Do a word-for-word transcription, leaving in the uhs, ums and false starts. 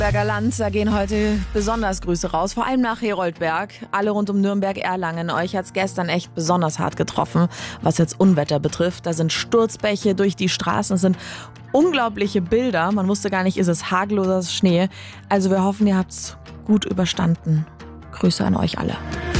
Berger Land, da gehen heute besonders Grüße raus, vor allem nach Heroldberg. Alle rund um Nürnberg, Erlangen. Euch hat's gestern echt besonders hart getroffen, was jetzt Unwetter betrifft. Da sind Sturzbäche durch die Straßen, es sind unglaubliche Bilder. Man wusste gar nicht, ist es Hagel oder ist es Schnee. Also wir hoffen, ihr habt's gut überstanden. Grüße an euch alle.